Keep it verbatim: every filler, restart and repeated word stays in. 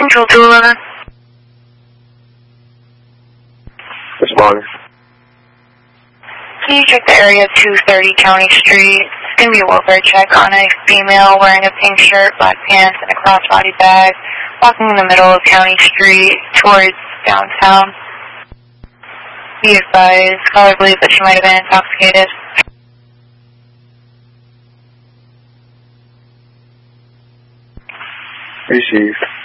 Control two eleven. Responding. Can you check the area two thirty County Street? It's going to be a welfare check on a female wearing a pink shirt, black pants, and a crossbody bag, walking in the middle of County Street towards downtown. Be advised, caller believes that she might have been intoxicated. Receive.